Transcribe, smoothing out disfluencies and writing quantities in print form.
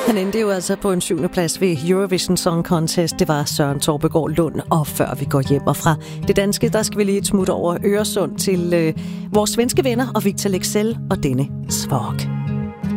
Han endte jo altså på en 7. plads ved Eurovision Song Contest. Det var Søren Torpegaard Lund. Og før vi går hjem og fra det danske, der skal vi lige et smut over Øresund til vores svenske venner og Victor Leksell og denne Svag.